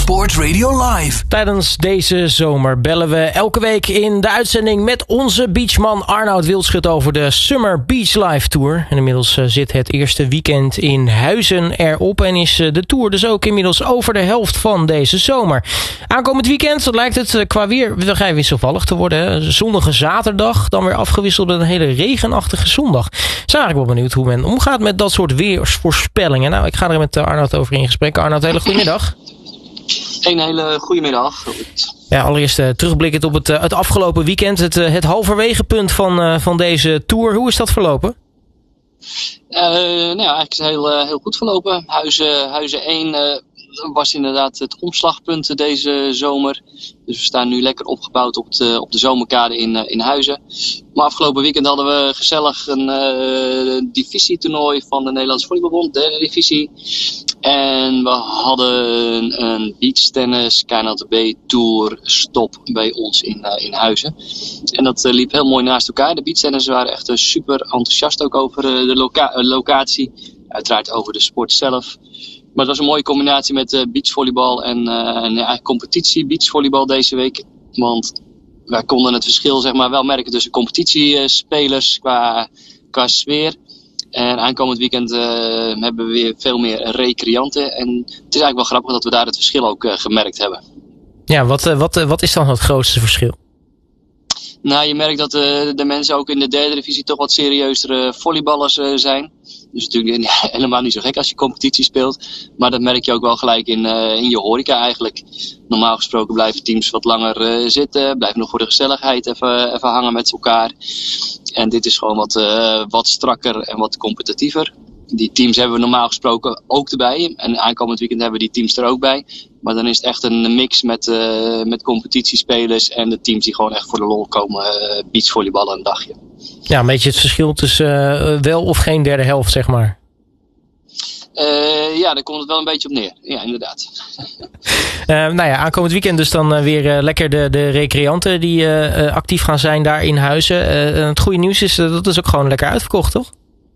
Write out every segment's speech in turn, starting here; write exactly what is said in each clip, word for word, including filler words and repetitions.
Sport Radio Live. Tijdens deze zomer bellen we elke week in de uitzending met onze beachman Arnoud Wildschut over de Summer Beach Live Tour. En inmiddels zit het eerste weekend in Huizen erop en is de tour dus ook inmiddels over de helft van deze zomer. Aankomend weekend lijkt het qua weer vrij wisselvallig te worden. Hè? Zonnige zaterdag, dan weer afgewisseld met een hele regenachtige zondag. Ik ben eigenlijk wel benieuwd hoe men omgaat met dat soort weersvoorspellingen. Nou, ik ga er met Arnoud over in gesprek. Arnoud, hele goedemiddag. Een hele goede middag. Ja, allereerst uh, terugblikkend op het, uh, het afgelopen weekend. Het, uh, het halverwegepunt van, uh, van deze tour. Hoe is dat verlopen? Uh, nou ja, eigenlijk is het heel, uh, heel goed verlopen. Huizen, Huizen één uh, was inderdaad het omslagpunt deze zomer. Dus we staan nu lekker opgebouwd op de, op de zomerkade in, uh, in Huizen. Maar afgelopen weekend hadden we gezellig een uh, divisietoernooi van de Nederlandse Volleybalbond, derde divisie. En we hadden een beachtennis K N L T B Tour stop bij ons in, uh, in Huizen. En dat uh, liep heel mooi naast elkaar. De beachtennissers waren echt uh, super enthousiast ook over uh, de loca- uh, locatie. Uiteraard over de sport zelf. Maar het was een mooie combinatie met uh, beachvolleybal en, uh, en ja, competitie beachvolleybal deze week. Want wij konden het verschil zeg maar, wel merken tussen competitiespelers qua, qua sfeer. En aankomend weekend uh, hebben we weer veel meer recreanten. En het is eigenlijk wel grappig dat we daar het verschil ook uh, gemerkt hebben. Ja, wat, uh, wat, uh, wat is dan het grootste verschil? Nou, je merkt dat uh, de mensen ook in de derde divisie toch wat serieuzere volleyballers uh, zijn. Dus natuurlijk ja, helemaal niet zo gek als je competitie speelt. Maar dat merk je ook wel gelijk in, uh, in je horeca eigenlijk. Normaal gesproken blijven teams wat langer uh, zitten. Blijven nog voor de gezelligheid even, even hangen met elkaar. En dit is gewoon wat, uh, wat strakker en wat competitiever. Die teams hebben we normaal gesproken ook erbij. En aankomend weekend hebben we die teams er ook bij. Maar dan is het echt een mix met, uh, met competitiespelers en de teams die gewoon echt voor de lol komen uh, beachvolleyballen een dagje. Ja, een beetje het verschil tussen uh, wel of geen derde helft, zeg maar. Uh, ja, daar komt het wel een beetje op neer. Ja, inderdaad. uh, nou ja, aankomend weekend dus dan uh, weer uh, lekker de, de recreanten die uh, uh, actief gaan zijn daar in Huizen. Uh, het goede nieuws is, uh, dat is ook gewoon lekker uitverkocht, toch?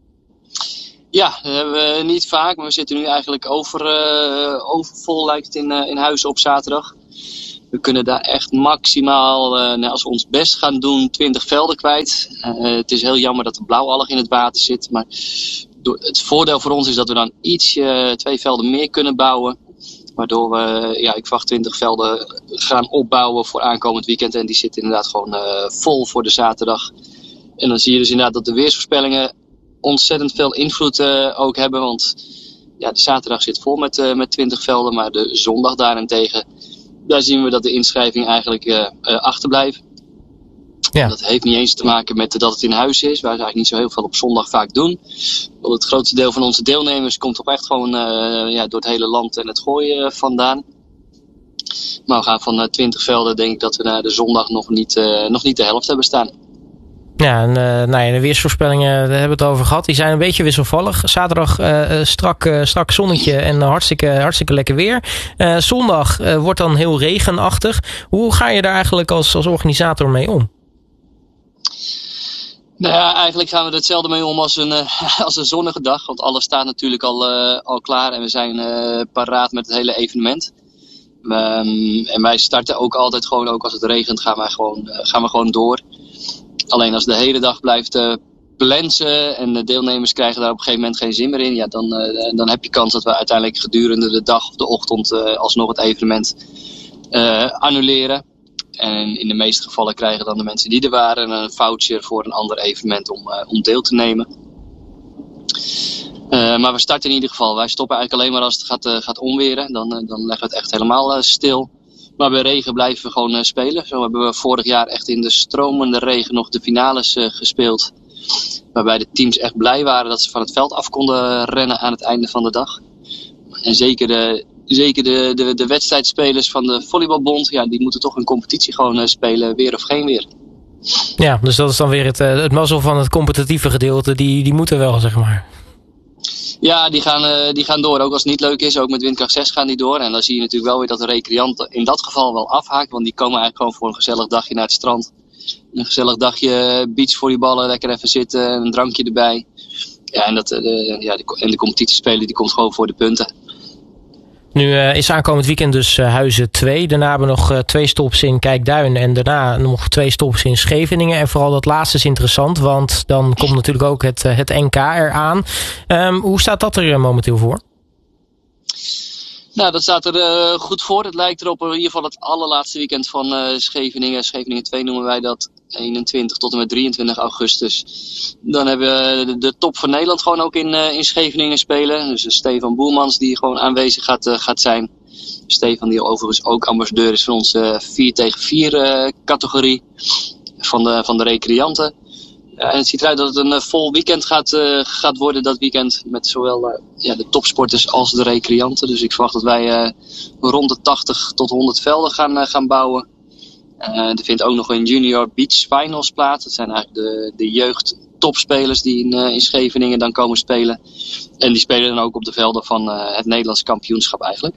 Ja, dat hebben we niet vaak, maar we zitten nu eigenlijk over, uh, overvol lijkt het in, uh, in Huizen op zaterdag. We kunnen daar echt maximaal, uh, nou, als we ons best gaan doen, twintig velden kwijt. Uh, het is heel jammer dat de blauwalg in het water zit, maar door, het voordeel voor ons is dat we dan iets, uh, twee velden meer kunnen bouwen. Waardoor we, ja, ik verwacht twintig velden gaan opbouwen voor aankomend weekend. En die zitten inderdaad gewoon uh, vol voor de zaterdag. En dan zie je dus inderdaad dat de weersvoorspellingen ontzettend veel invloed uh, ook hebben. Want ja, de zaterdag zit vol met, uh, met twintig velden. Maar de zondag daarentegen, daar zien we dat de inschrijvingen eigenlijk uh, uh, achterblijven. Ja. Dat heeft niet eens te maken met dat het in huis is. Wij eigenlijk niet zo heel veel op zondag vaak doen. Want het grootste deel van onze deelnemers komt toch echt gewoon uh, ja, door het hele land en het gooien uh, vandaan. Maar we gaan van uh, twintig velden, denk ik dat we na de zondag nog niet, uh, nog niet de helft hebben staan. Ja, en uh, nou ja, de weersvoorspellingen, daar hebben we het over gehad. Die zijn een beetje wisselvallig. Zaterdag uh, strak, uh, strak zonnetje en hartstikke, hartstikke lekker weer. Uh, zondag uh, wordt dan heel regenachtig. Hoe ga je daar eigenlijk als, als organisator mee om? Nou ja, eigenlijk gaan we er hetzelfde mee om als een, uh, als een zonnige dag. Want alles staat natuurlijk al, uh, al klaar en we zijn uh, paraat met het hele evenement. Um, en wij starten ook altijd gewoon, ook als het regent, gaan, wij gewoon, uh, gaan we gewoon door. Alleen als de hele dag blijft uh, plensen en de deelnemers krijgen daar op een gegeven moment geen zin meer in. Ja, dan, uh, dan heb je kans dat we uiteindelijk gedurende de dag of de ochtend uh, alsnog het evenement uh, annuleren. En in de meeste gevallen krijgen dan de mensen die er waren een voucher voor een ander evenement om, uh, om deel te nemen. Uh, maar we starten in ieder geval. Wij stoppen eigenlijk alleen maar als het gaat, uh, gaat onweren. Dan, uh, dan leggen we het echt helemaal uh, stil. Maar bij regen blijven we gewoon uh, spelen. Zo hebben we vorig jaar echt in de stromende regen nog de finales uh, gespeeld. Waarbij de teams echt blij waren dat ze van het veld af konden rennen aan het einde van de dag. En zeker de, zeker de, de, de wedstrijdspelers van de volleybalbond, ja, die moeten toch een competitie gewoon uh, spelen, weer of geen weer. Ja, dus dat is dan weer het, uh, het mazzel van het competitieve gedeelte. Die, die moeten wel, zeg maar. Ja, die gaan, uh, die gaan door. Ook als het niet leuk is, ook met windkracht zes gaan die door. En dan zie je natuurlijk wel weer dat de recreant in dat geval wel afhaakt. Want die komen eigenlijk gewoon voor een gezellig dagje naar het strand. Een gezellig dagje beachvolleyballen, lekker even zitten, een drankje erbij. Ja, en, dat, de, ja, de, en de competitiespeler die komt gewoon voor de punten. Nu uh, is aankomend weekend dus uh, Huizen twee. Daarna hebben we nog uh, twee stops in Kijkduin en daarna nog twee stops in Scheveningen. En vooral dat laatste is interessant, want dan komt natuurlijk ook het, uh, het N K eraan. Um, hoe staat dat er uh, momenteel voor? Nou, dat staat er uh, goed voor. Het lijkt erop in ieder geval het allerlaatste weekend van uh, Scheveningen. Scheveningen twee noemen wij dat. eenentwintig tot en met drieëntwintig augustus. Dan hebben we de, de top van Nederland gewoon ook in, uh, in Scheveningen spelen. Dus uh, Stefan Boelmans die gewoon aanwezig gaat, uh, gaat zijn. Stefan die overigens ook ambassadeur is van onze vier tegen vier uh, categorie van de, van de recreanten. Ja, en het ziet eruit dat het een uh, vol weekend gaat, uh, gaat worden dat weekend. Met zowel uh, ja, de topsporters als de recreanten. Dus ik verwacht dat wij uh, rond de tachtig tot honderd velden gaan, uh, gaan bouwen. Uh, er vindt ook nog een Junior Beach Finals plaats. Dat zijn eigenlijk de, de jeugd topspelers die in, uh, in Scheveningen dan komen spelen. En die spelen dan ook op de velden van uh, het Nederlands kampioenschap eigenlijk.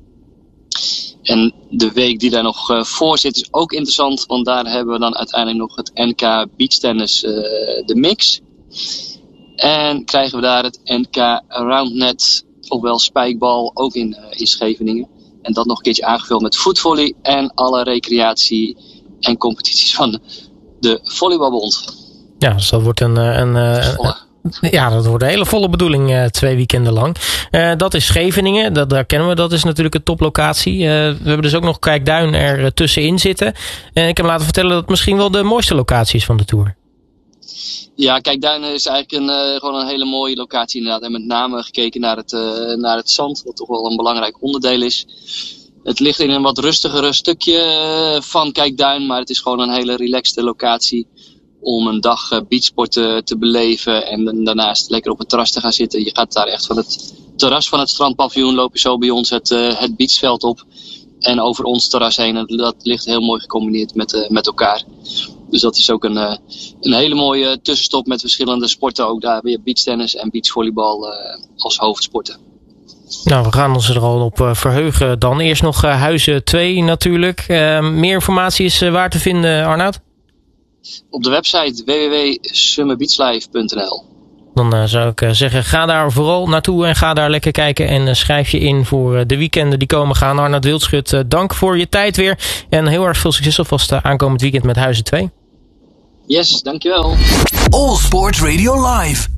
En de week die daar nog uh, voor zit is ook interessant. Want daar hebben we dan uiteindelijk nog het N K Beachtennis uh, de mix. En krijgen we daar het N K Roundnet, ofwel spijkbal, ook in, uh, in Scheveningen. En dat nog een keertje aangevuld met voetvolley en alle recreatie en competities van de Volleybalbond. Ja, dus dat wordt een... een, een, een ja, dat wordt een hele volle bedoeling, uh, twee weekenden lang. Uh, dat is Scheveningen, dat, daar kennen we, dat is natuurlijk een toplocatie. Uh, we hebben dus ook nog Kijkduin er uh, tussenin zitten. Uh, ik heb me laten vertellen dat het misschien wel de mooiste locatie is van de Tour. Ja, Kijkduin is eigenlijk een, uh, gewoon een hele mooie locatie inderdaad. En met name gekeken naar het, uh, naar het zand, wat toch wel een belangrijk onderdeel is. Het ligt in een wat rustigere stukje uh, van Kijkduin, maar het is gewoon een hele relaxte locatie om een dag uh, beachsport te, te beleven en daarnaast lekker op het terras te gaan zitten. Je gaat daar echt van het terras van het strandpaviljoen, loop je zo bij ons het, uh, het beachveld op en over ons terras heen. En dat ligt heel mooi gecombineerd met, uh, met elkaar. Dus dat is ook een, uh, een hele mooie tussenstop met verschillende sporten. Ook daar weer beachtennis en beachvolleybal uh, als hoofdsporten. Nou, we gaan ons er al op uh, verheugen. Dan eerst nog uh, Huizen twee natuurlijk. Uh, meer informatie is uh, waar te vinden, Arnoud? Op de website w w w punt summer beach life punt n l. Dan uh, zou ik uh, zeggen, ga daar vooral naartoe en ga daar lekker kijken. En uh, schrijf je in voor uh, de weekenden die komen gaan. Arnoud Wildschut, uh, dank voor je tijd weer. En heel erg veel succes alvast uh, aankomend weekend met Huizen twee. Yes, dankjewel. All Sports Radio Live.